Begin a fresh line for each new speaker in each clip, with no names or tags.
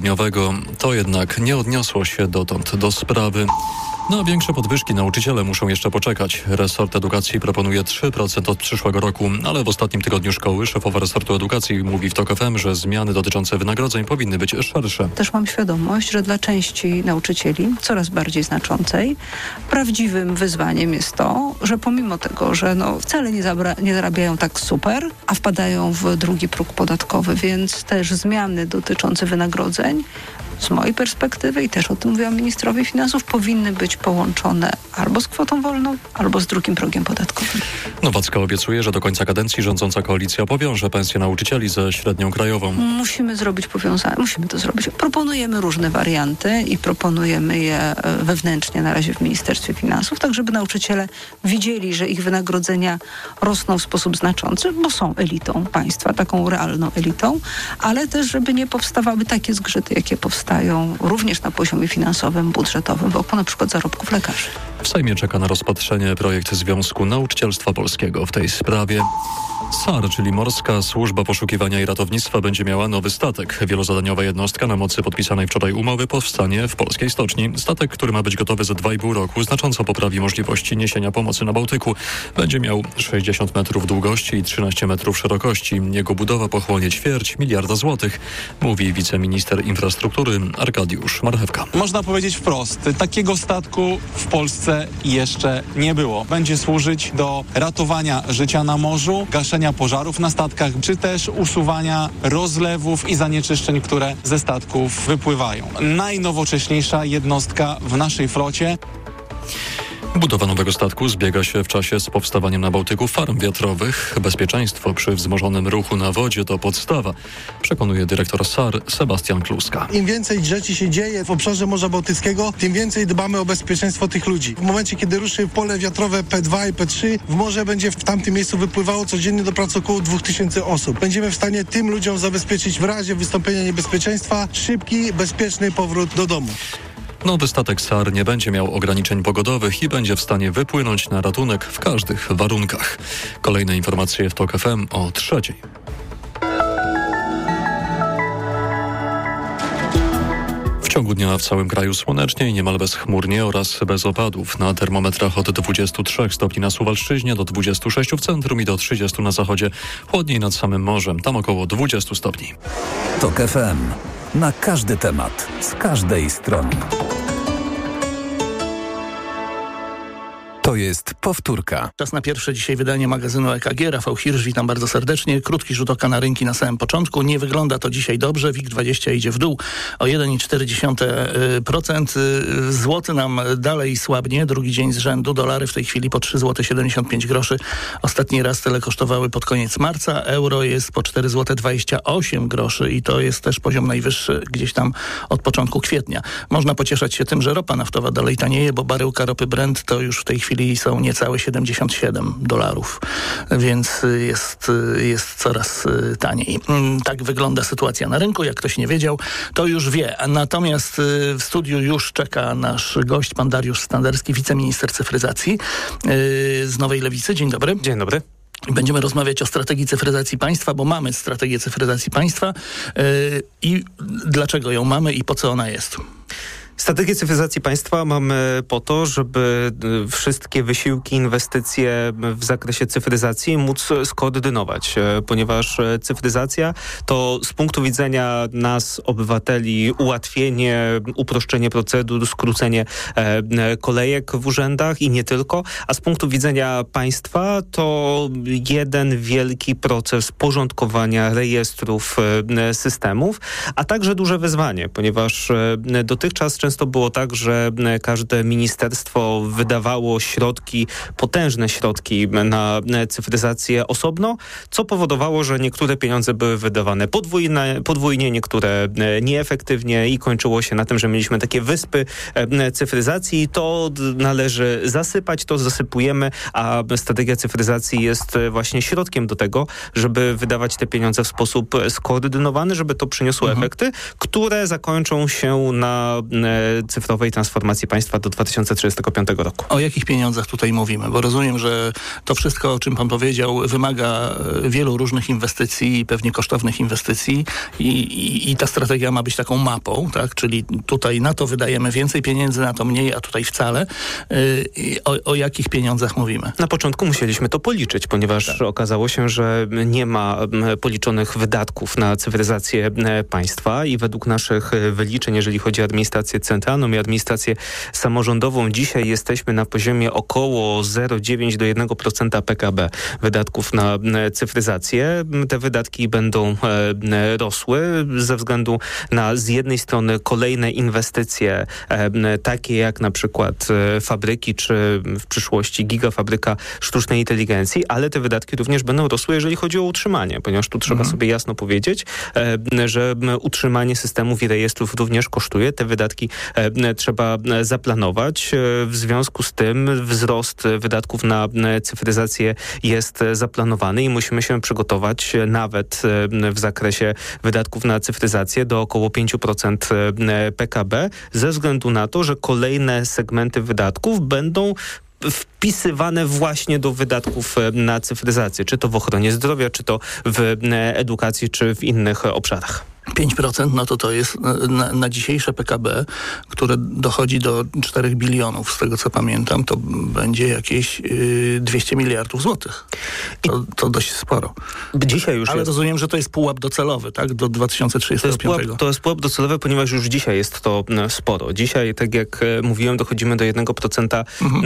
grudniowego. To jednak nie odniosło się dotąd do sprawy. Na większe podwyżki nauczyciele muszą jeszcze poczekać. Resort Edukacji proponuje 3% od przyszłego roku, ale w ostatnim tygodniu szkoły szefowa resortu edukacji mówi w TOK FM, że zmiany dotyczące wynagrodzeń powinny być szersze.
Też mam świadomość, że dla części nauczycieli, coraz bardziej znaczącej, prawdziwym wyzwaniem jest to, że pomimo tego, że wcale nie zarabiają tak super, a wpadają w drugi próg podatkowy, więc też zmiany dotyczące wynagrodzeń z mojej perspektywy, i też o tym mówiłam ministrowi finansów, powinny być połączone albo z kwotą wolną, albo z drugim progiem podatkowym.
Nowacka obiecuje, że do końca kadencji rządząca koalicja powiąże pensje nauczycieli ze średnią krajową.
Musimy to zrobić. Proponujemy różne warianty i proponujemy je wewnętrznie na razie w Ministerstwie Finansów, tak żeby nauczyciele widzieli, że ich wynagrodzenia rosną w sposób znaczący, bo są elitą państwa, taką realną elitą, ale też żeby nie powstawały takie zgrzyty, jakie powstają również na poziomie finansowym, budżetowym, wokół na przykład zarobków lekarzy.
W Sejmie czeka na rozpatrzenie projekt Związku Nauczycielstwa Polskiego w tej sprawie. SAR, czyli Morska Służba Poszukiwania i Ratownictwa, będzie miała nowy statek. Wielozadaniowa jednostka na mocy podpisanej wczoraj umowy powstanie w polskiej stoczni. Statek, który ma być gotowy za 2,5 roku, znacząco poprawi możliwości niesienia pomocy na Bałtyku. Będzie miał 60 metrów długości i 13 metrów szerokości. Jego budowa pochłonie 250 miliarda złotych, mówi wiceminister infrastruktury Arkadiusz Marchewka.
Można powiedzieć wprost, takiego statku w Polsce jeszcze nie było. Będzie służyć do ratowania życia na morzu, gaszenia pożarów na statkach, czy też usuwania rozlewów i zanieczyszczeń, które ze statków wypływają. Najnowocześniejsza jednostka w naszej flocie.
Budowa nowego statku zbiega się w czasie z powstawaniem na Bałtyku farm wiatrowych. Bezpieczeństwo przy wzmożonym ruchu na wodzie to podstawa, przekonuje dyrektor SAR Sebastian Kluska.
Im więcej rzeczy się dzieje w obszarze Morza Bałtyckiego, tym więcej dbamy o bezpieczeństwo tych ludzi. W momencie, kiedy ruszy pole wiatrowe P2 i P3, w morze będzie w tamtym miejscu wypływało codziennie do pracy około 2000 osób. Będziemy w stanie tym ludziom zabezpieczyć w razie wystąpienia niebezpieczeństwa szybki, bezpieczny powrót do domu.
Nowy statek SAR nie będzie miał ograniczeń pogodowych i będzie w stanie wypłynąć na ratunek w każdych warunkach. Kolejne informacje w TOK FM o 3:00. W ciągu dnia w całym kraju słonecznie i niemal bezchmurnie oraz bez opadów. Na termometrach od 23 stopni na Suwalszczyźnie do 26 w centrum i do 30 na zachodzie. Chłodniej nad samym morzem, tam około 20 stopni.
TOK FM. Na każdy temat, z każdej strony. To jest powtórka.
Czas na pierwsze dzisiaj wydanie magazynu EKG. Rafał Hirsch, witam bardzo serdecznie. Krótki rzut oka na rynki na samym początku. Nie wygląda to dzisiaj dobrze. WIG20 idzie w dół o 1,4%. Złoty nam dalej słabnie. Drugi dzień z rzędu. Dolary w tej chwili po 3,75 zł. Ostatni raz tyle kosztowały pod koniec marca. Euro jest po 4,28 zł i to jest też poziom najwyższy gdzieś tam od początku kwietnia. Można pocieszać się tym, że ropa naftowa dalej tanieje, bo baryłka ropy Brent to już w tej chwili są niecałe $77, więc jest coraz taniej. Tak wygląda sytuacja na rynku. Jak ktoś nie wiedział, to już wie. Natomiast w studiu już czeka nasz gość, pan Dariusz Standerski, wiceminister cyfryzacji z Nowej Lewicy. Dzień dobry.
Dzień dobry.
Będziemy rozmawiać o strategii cyfryzacji państwa, bo mamy strategię cyfryzacji państwa i dlaczego ją mamy i po co ona jest.
Strategię cyfryzacji państwa mamy po to, żeby wszystkie wysiłki, inwestycje w zakresie cyfryzacji móc skoordynować, ponieważ cyfryzacja to z punktu widzenia nas, obywateli, ułatwienie, uproszczenie procedur, skrócenie kolejek w urzędach i nie tylko, a z punktu widzenia państwa to jeden wielki proces porządkowania rejestrów, systemów, a także duże wyzwanie, ponieważ dotychczas często było tak, że każde ministerstwo wydawało środki, potężne środki na cyfryzację osobno, co powodowało, że niektóre pieniądze były wydawane podwójnie, niektóre nieefektywnie i kończyło się na tym, że mieliśmy takie wyspy cyfryzacji. To należy zasypać, to zasypujemy, a strategia cyfryzacji jest właśnie środkiem do tego, żeby wydawać te pieniądze w sposób skoordynowany, żeby to przyniosło efekty, które zakończą się na cyfrowej transformacji państwa do 2035 roku.
O jakich pieniądzach tutaj mówimy? Bo rozumiem, że to wszystko, o czym pan powiedział, wymaga wielu różnych inwestycji, pewnie kosztownych inwestycji i ta strategia ma być taką mapą, tak? Czyli tutaj na to wydajemy więcej pieniędzy, na to mniej, a tutaj wcale. O jakich pieniądzach mówimy?
Na początku musieliśmy to policzyć, ponieważ okazało się, że nie ma policzonych wydatków na cyfryzację państwa i według naszych wyliczeń, jeżeli chodzi o administrację centralną i administrację samorządową, dzisiaj jesteśmy na poziomie około 0,9 do 1% PKB wydatków na cyfryzację. Te wydatki będą rosły ze względu na z jednej strony kolejne inwestycje, takie jak na przykład fabryki, czy w przyszłości gigafabryka sztucznej inteligencji, ale te wydatki również będą rosły, jeżeli chodzi o utrzymanie, ponieważ tu trzeba sobie jasno powiedzieć, że utrzymanie systemów i rejestrów również kosztuje. Te wydatki trzeba zaplanować. W związku z tym wzrost wydatków na cyfryzację jest zaplanowany i musimy się przygotować nawet w zakresie wydatków na cyfryzację do około 5% PKB ze względu na to, że kolejne segmenty wydatków będą wpisywane właśnie do wydatków na cyfryzację, czy to w ochronie zdrowia, czy to w edukacji, czy w innych obszarach.
5%, no to jest na dzisiejsze PKB, które dochodzi do 4 bilionów, z tego co pamiętam, to będzie jakieś 200 miliardów złotych. To dość sporo.
Dzisiaj już
ale
jest.
Rozumiem, że to jest pułap docelowy, tak? Do 2035.
To jest pułap docelowy, ponieważ już dzisiaj jest to sporo. Dzisiaj, tak jak mówiłem, dochodzimy do 1%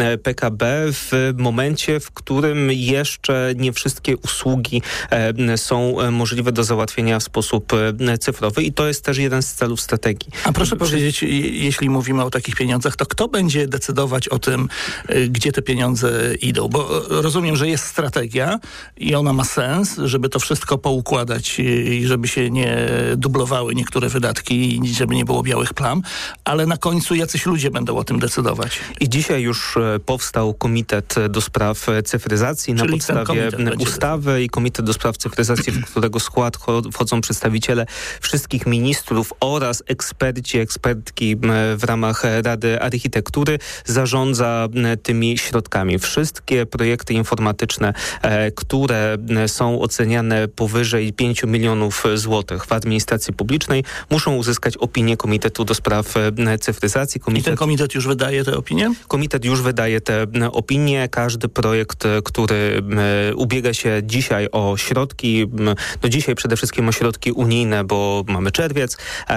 PKB w momencie, w którym jeszcze nie wszystkie usługi są możliwe do załatwienia w sposób cyfrowy i to jest też jeden z celów strategii.
A proszę powiedzieć, jeśli mówimy o takich pieniądzach, to kto będzie decydować o tym, gdzie te pieniądze idą? Bo rozumiem, że jest strategia i ona ma sens, żeby to wszystko poukładać i żeby się nie dublowały niektóre wydatki i żeby nie było białych plam, ale na końcu jacyś ludzie będą o tym decydować.
I dzisiaj już powstał Komitet do Spraw Cyfryzacji na podstawie ustawy i Komitet do Spraw Cyfryzacji, w którego skład wchodzą przedstawiciele wszystkich ministrów oraz ekspertki w ramach Rady Architektury zarządza tymi środkami. Wszystkie projekty informatyczne, które są oceniane powyżej 5 milionów złotych w administracji publicznej, muszą uzyskać opinię Komitetu do Spraw Cyfryzacji.
I ten komitet już wydaje te opinie?
Komitet już wydaje te opinie. Każdy projekt, który ubiega się dzisiaj o środki, no dzisiaj przede wszystkim o środki unijne, bo mamy czerwiec,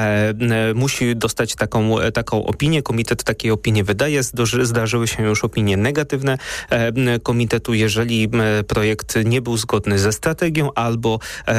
musi dostać taką opinię. Komitet takiej opinii wydaje. Zdarzyły się już opinie negatywne komitetu, jeżeli projekt nie był zgodny ze strategią albo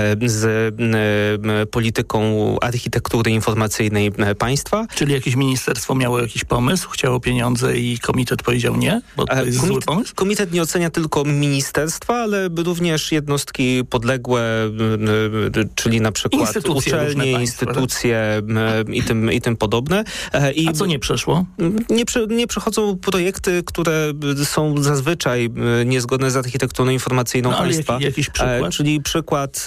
z polityką architektury informacyjnej państwa.
Czyli jakieś ministerstwo miało jakiś pomysł, chciało pieniądze i komitet powiedział nie? Bo to jest zły pomysł?
Komitet nie ocenia tylko ministerstwa, ale również jednostki podległe, czyli na przykład uczelnie, instytucje i tym podobne.
A co nie przeszło?
Nie przechodzą projekty, które są zazwyczaj niezgodne z architekturą informacyjną państwa.
Jakiś przykład?
Czyli przykład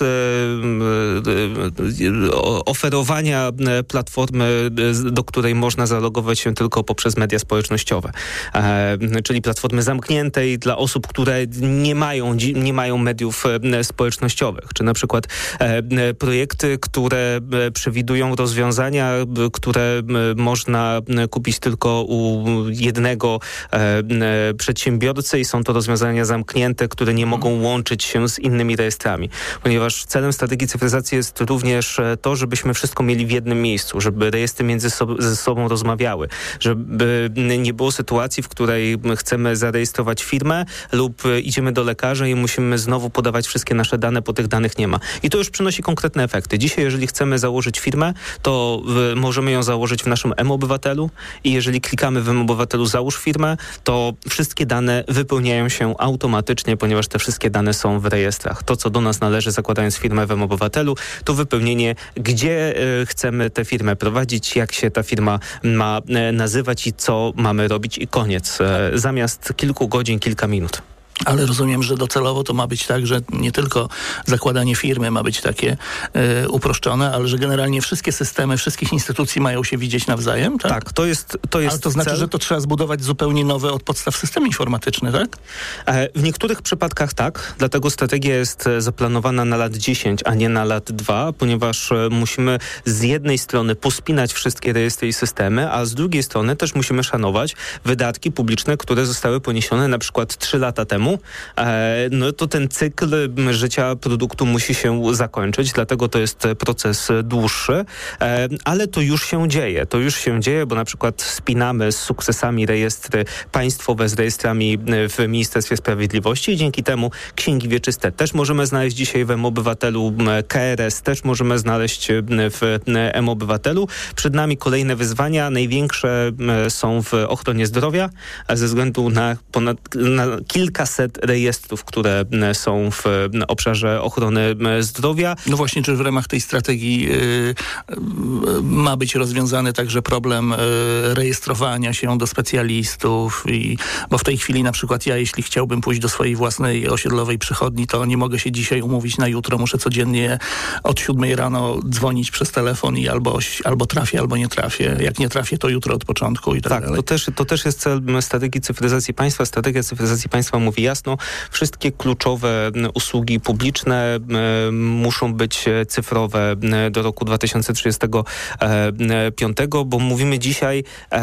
oferowania platformy, do której można zalogować się tylko poprzez media społecznościowe. Czyli platformy zamkniętej dla osób, które nie mają mediów społecznościowych. Czy na przykład projekty, które przewidują rozwiązania, które można kupić tylko u jednego przedsiębiorcy i są to rozwiązania zamknięte, które nie mogą łączyć się z innymi rejestrami. Ponieważ celem strategii cyfryzacji jest również to, żebyśmy wszystko mieli w jednym miejscu, żeby rejestry ze sobą rozmawiały, żeby nie było sytuacji, w której chcemy zarejestrować firmę lub idziemy do lekarza i musimy znowu podawać wszystkie nasze dane, bo tych danych nie ma. I to już przynosi konkretne efekty. Dzisiaj, jeżeli chcemy założyć firmę, to możemy ją założyć w naszym mObywatelu i jeżeli klikamy w mObywatelu załóż firmę, to wszystkie dane wypełniają się automatycznie, ponieważ te wszystkie dane są w rejestrach. To, co do nas należy, zakładając firmę w mObywatelu, to wypełnienie, gdzie chcemy tę firmę prowadzić, jak się ta firma ma nazywać i co mamy robić i koniec. Zamiast kilku godzin, kilka minut.
Ale rozumiem, że docelowo to ma być tak, że nie tylko zakładanie firmy ma być takie uproszczone, ale że generalnie wszystkie systemy, wszystkich instytucji mają się widzieć nawzajem, tak?
Tak, to jest
Ale to znaczy,
cel.
że to trzeba zbudować zupełnie nowy od podstaw system informatyczny, tak?
W niektórych przypadkach tak, dlatego strategia jest zaplanowana na lat 10, a nie na lat 2, ponieważ musimy z jednej strony pospinać wszystkie rejestry i systemy, a z drugiej strony też musimy szanować wydatki publiczne, które zostały poniesione na przykład 3 lata temu. No to ten cykl życia produktu musi się zakończyć, dlatego to jest proces dłuższy, ale to już się dzieje. To już się dzieje, bo na przykład spinamy z sukcesami rejestry państwowe z rejestrami w Ministerstwie Sprawiedliwości i dzięki temu księgi wieczyste też możemy znaleźć dzisiaj w mObywatelu, KRS też możemy znaleźć w mObywatelu. Przed nami kolejne wyzwania, największe są w ochronie zdrowia, ze względu na kilkaset rejestrów, które są w obszarze ochrony zdrowia.
No właśnie, czy w ramach tej strategii ma być rozwiązany także problem rejestrowania się do specjalistów, bo w tej chwili na przykład ja, jeśli chciałbym pójść do swojej własnej osiedlowej przychodni, to nie mogę się dzisiaj umówić na jutro, muszę codziennie od 7 rano dzwonić przez telefon i albo trafię, albo nie trafię. Jak nie trafię, to jutro od początku i tak dalej.
To też jest cel strategii cyfryzacji państwa. Strategia cyfryzacji państwa mówi jasno, wszystkie kluczowe usługi publiczne muszą być cyfrowe do roku 2035, bo mówimy dzisiaj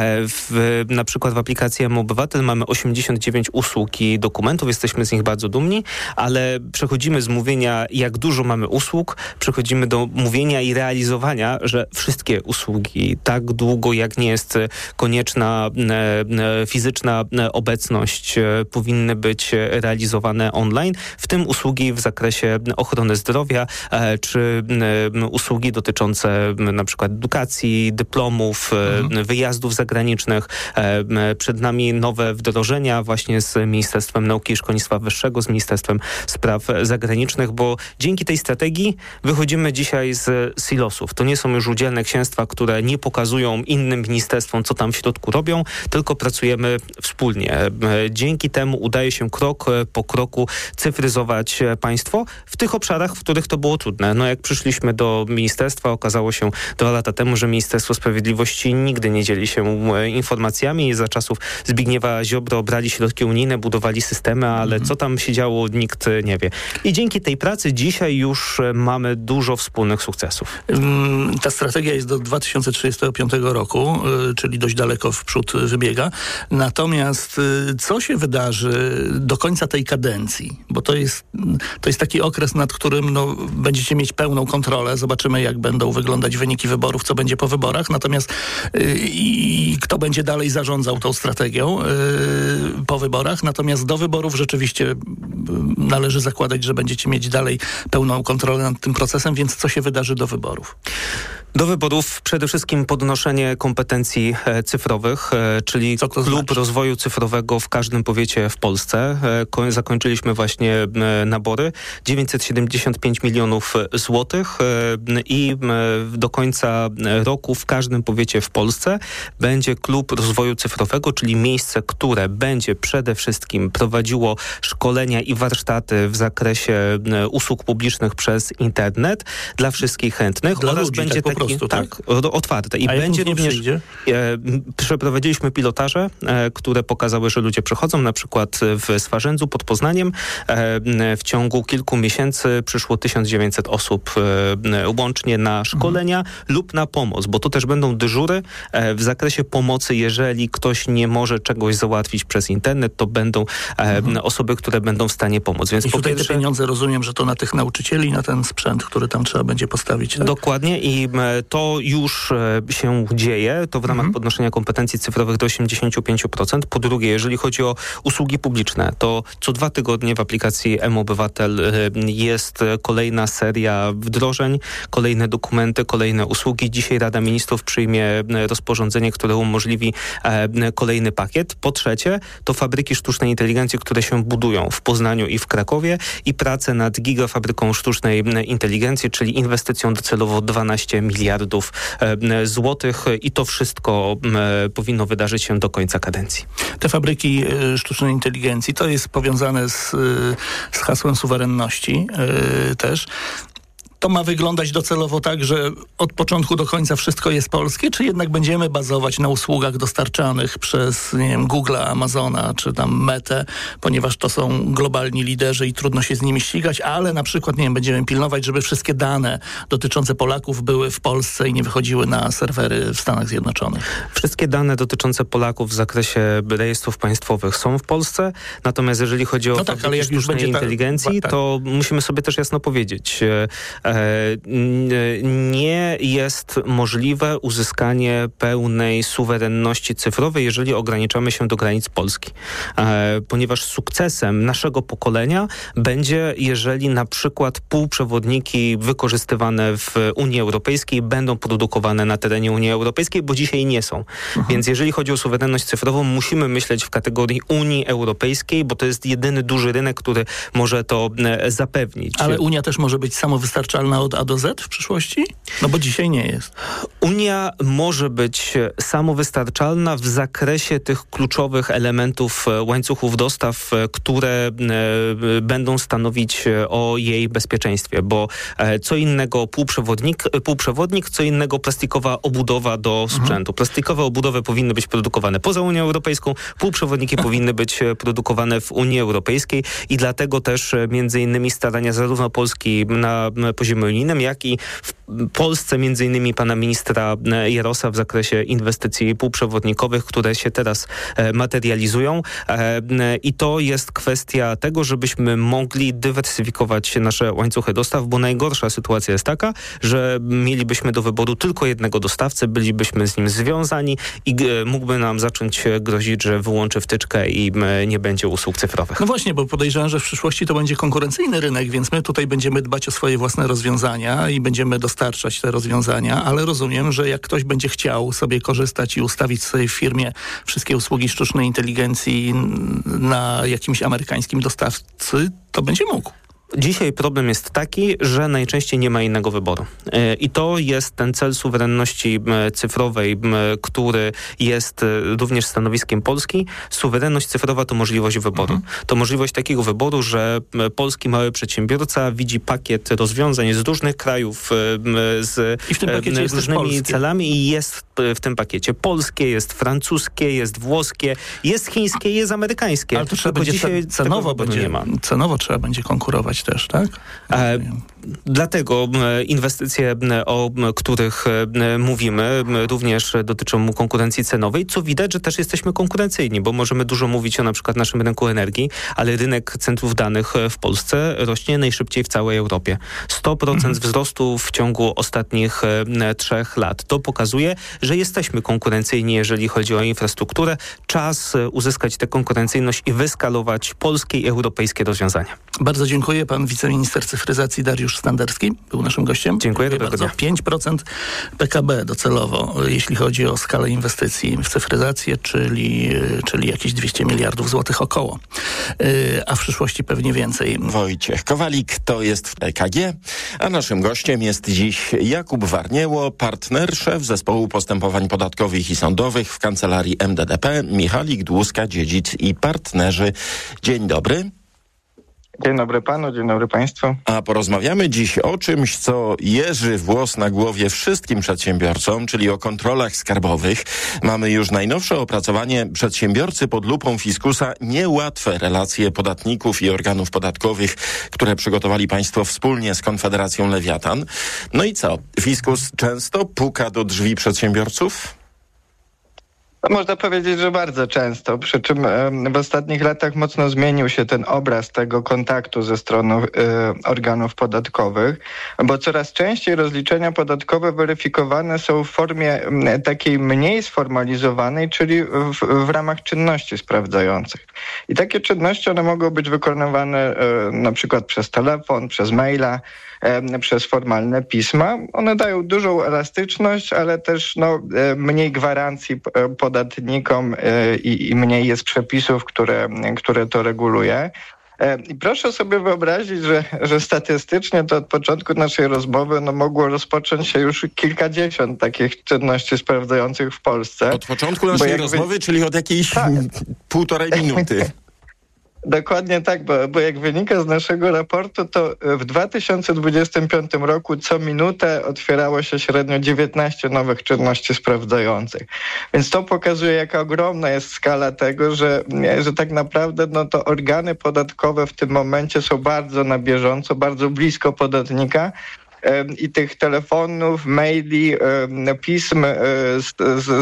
na przykład w aplikacji mObywatel mamy 89 usług i dokumentów, jesteśmy z nich bardzo dumni, ale przechodzimy z mówienia, jak dużo mamy usług, przechodzimy do mówienia i realizowania, że wszystkie usługi tak długo, jak nie jest konieczna fizyczna obecność, powinny być realizowane online, w tym usługi w zakresie ochrony zdrowia, czy usługi dotyczące na przykład edukacji, dyplomów, wyjazdów zagranicznych. Przed nami nowe wdrożenia właśnie z Ministerstwem Nauki i Szkolnictwa Wyższego, z Ministerstwem Spraw Zagranicznych, bo dzięki tej strategii wychodzimy dzisiaj z silosów. To nie są już udzielne księstwa, które nie pokazują innym ministerstwom, co tam w środku robią, tylko pracujemy wspólnie. Dzięki temu udaje się krok po kroku cyfryzować państwo w tych obszarach, w których to było trudne. No jak przyszliśmy do ministerstwa, okazało się 2 lata temu, że Ministerstwo Sprawiedliwości nigdy nie dzieli się informacjami i za czasów Zbigniewa Ziobro brali środki unijne, budowali systemy, ale co tam się działo, nikt nie wie. I dzięki tej pracy dzisiaj już mamy dużo wspólnych sukcesów.
Ta strategia jest do 2035 roku, czyli dość daleko w przód wybiega. Natomiast co się wydarzy do końca tej kadencji? Bo to jest taki okres, nad którym będziecie mieć pełną kontrolę. Zobaczymy, jak będą wyglądać wyniki wyborów, co będzie po wyborach. Natomiast i kto będzie dalej zarządzał tą strategią po wyborach. Natomiast do wyborów rzeczywiście należy zakładać, że będziecie mieć dalej pełną kontrolę nad tym procesem, więc co się wydarzy do wyborów?
Do wyborów przede wszystkim podnoszenie kompetencji cyfrowych, czyli klub rozwoju cyfrowego w każdym powiecie w Polsce. Zakończyliśmy właśnie nabory. 975 milionów złotych i do końca roku w każdym powiecie w Polsce będzie klub rozwoju cyfrowego, czyli miejsce, które będzie przede wszystkim prowadziło szkolenia i warsztaty w zakresie usług publicznych przez internet dla wszystkich chętnych.
Dla
oraz
ludzi,
będzie
tak po prostu,
tak, otwarte. I
a
będzie również
przyjdzie?
Przeprowadziliśmy pilotaże, które pokazały, że ludzie przychodzą, na przykład w Swarzędzu pod Poznaniem. W ciągu kilku miesięcy przyszło 1900 osób łącznie na szkolenia lub na pomoc, bo to też będą dyżury w zakresie pomocy. Jeżeli ktoś nie może czegoś załatwić przez internet, to będą osoby, które będą w stanie pomóc. Więc
i tutaj te pieniądze, rozumiem, że to na tych nauczycieli, na ten sprzęt, który tam trzeba będzie postawić. Tak?
Dokładnie i to już się dzieje. To w ramach podnoszenia kompetencji cyfrowych do 85%. Po drugie, jeżeli chodzi o usługi publiczne, to co 2 tygodnie w aplikacji mObywatel jest kolejna seria wdrożeń, kolejne dokumenty, kolejne usługi. Dzisiaj Rada Ministrów przyjmie rozporządzenie, które umożliwi kolejny pakiet. Po trzecie, to fabryki sztucznej inteligencji, które się budują w Poznaniu i w Krakowie i prace nad gigafabryką sztucznej inteligencji, czyli inwestycją docelowo 12 miliardów miliardów złotych i to wszystko powinno wydarzyć się do końca kadencji.
Te fabryki sztucznej inteligencji, to jest powiązane z hasłem suwerenności też. To ma wyglądać docelowo tak, że od początku do końca wszystko jest polskie, czy jednak będziemy bazować na usługach dostarczanych przez, nie wiem, Google'a, Amazona, czy tam Metę, ponieważ to są globalni liderzy i trudno się z nimi ścigać, ale na przykład, nie wiem, będziemy pilnować, żeby wszystkie dane dotyczące Polaków były w Polsce i nie wychodziły na serwery w Stanach Zjednoczonych.
Wszystkie dane dotyczące Polaków w zakresie rejestrów państwowych są w Polsce, natomiast jeżeli chodzi o sztucznej inteligencji, to musimy sobie też jasno powiedzieć, nie jest możliwe uzyskanie pełnej suwerenności cyfrowej, jeżeli ograniczamy się do granic Polski. Ponieważ sukcesem naszego pokolenia będzie, jeżeli na przykład półprzewodniki wykorzystywane w Unii Europejskiej będą produkowane na terenie Unii Europejskiej, bo dzisiaj nie są. Więc jeżeli chodzi o suwerenność cyfrową, musimy myśleć w kategorii Unii Europejskiej, bo to jest jedyny duży rynek, który może to zapewnić.
Ale Unia też może być samowystarczalna od A do Z w przyszłości? No bo dzisiaj nie jest.
Unia może być samowystarczalna w zakresie tych kluczowych elementów łańcuchów dostaw, które będą stanowić o jej bezpieczeństwie, bo co innego półprzewodnik, co innego plastikowa obudowa do sprzętu. Plastikowe obudowy powinny być produkowane poza Unią Europejską, półprzewodniki powinny być produkowane w Unii Europejskiej i dlatego też między innymi starania zarówno Polski na poziomie unijnym, jak i w Polsce między innymi pana ministra Jarosa w zakresie inwestycji półprzewodnikowych, które się teraz materializują i to jest kwestia tego, żebyśmy mogli dywersyfikować nasze łańcuchy dostaw, bo najgorsza sytuacja jest taka, że mielibyśmy do wyboru tylko jednego dostawcę, bylibyśmy z nim związani i mógłby nam zacząć grozić, że wyłączy wtyczkę i nie będzie usług cyfrowych.
No właśnie, bo podejrzewam, że w przyszłości to będzie konkurencyjny rynek, więc my tutaj będziemy dbać o swoje własne rozwiązania i będziemy dostarczać te rozwiązania, ale rozumiem, że jak ktoś będzie chciał sobie korzystać i ustawić sobie w firmie wszystkie usługi sztucznej inteligencji na jakimś amerykańskim dostawcy, to będzie mógł.
Dzisiaj problem jest taki, że najczęściej nie ma innego wyboru. I to jest ten cel suwerenności cyfrowej, który jest również stanowiskiem Polski. Suwerenność cyfrowa to możliwość wyboru. To możliwość takiego wyboru, że polski mały przedsiębiorca widzi pakiet rozwiązań z różnych krajów z różnymi celami i jest w tym pakiecie polskie, jest francuskie, jest włoskie, jest chińskie, jest amerykańskie.
Ale to trzeba będzie cenowo trzeba będzie konkurować też, tak?
Dlatego inwestycje, o których mówimy, również dotyczą konkurencji cenowej, co widać, że też jesteśmy konkurencyjni, bo możemy dużo mówić o na przykład naszym rynku energii, ale rynek centrów danych w Polsce rośnie najszybciej w całej Europie. 100% wzrostu w ciągu ostatnich 3 lat. To pokazuje, że jesteśmy konkurencyjni, jeżeli chodzi o infrastrukturę. Czas uzyskać tę konkurencyjność i wyskalować polskie i europejskie rozwiązania.
Bardzo dziękuję. Pan wiceminister cyfryzacji Dariusz Standerski był naszym gościem.
Dziękuję
bardzo. 5% PKB docelowo, jeśli chodzi o skalę inwestycji w cyfryzację, czyli jakieś 200 miliardów złotych około. A w przyszłości pewnie więcej.
Wojciech Kowalik to jest w EKG, a naszym gościem jest dziś Jakub Warnieło, partner, szef Zespołu Postępowań Podatkowych i Sądowych w Kancelarii MDDP, Michalik Dłuska-Dziedzic i partnerzy. Dzień dobry.
Dzień dobry panu, dzień dobry państwu.
A porozmawiamy dziś o czymś, co jeży włos na głowie wszystkim przedsiębiorcom, czyli o kontrolach skarbowych. Mamy już najnowsze opracowanie Przedsiębiorcy pod lupą fiskusa. Niełatwe relacje podatników i organów podatkowych, które przygotowali państwo wspólnie z Konfederacją Lewiatan. No i co? Fiskus często puka do drzwi przedsiębiorców?
Można powiedzieć, że bardzo często, przy czym w ostatnich latach mocno zmienił się ten obraz tego kontaktu ze strony organów podatkowych, bo coraz częściej rozliczenia podatkowe weryfikowane są w formie takiej mniej sformalizowanej, czyli w ramach czynności sprawdzających. I takie czynności one mogą być wykonywane na przykład przez telefon, przez maila, przez formalne pisma. One dają dużą elastyczność, ale też mniej gwarancji podatnikom i mniej jest przepisów, które to reguluje. I proszę sobie wyobrazić, że statystycznie to od początku naszej rozmowy mogło rozpocząć się już kilkadziesiąt takich czynności sprawdzających w Polsce.
Od początku naszej rozmowy, czyli od jakiejś półtorej minuty.
Dokładnie tak, bo jak wynika z naszego raportu, to w 2025 roku co minutę otwierało się średnio 19 nowych czynności sprawdzających. Więc to pokazuje, jaka ogromna jest skala tego, że tak naprawdę to organy podatkowe w tym momencie są bardzo na bieżąco, bardzo blisko podatnika. I tych telefonów, maili, pism